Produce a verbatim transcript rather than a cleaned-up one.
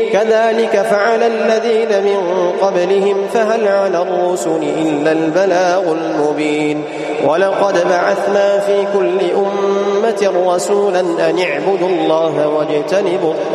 كذلك فعل الذين من قبلهم فهل على الرسل إلا البلاغ المبين ولقد بعثنا في كل أمة رسولا أن اعبدوا الله واجتنبوا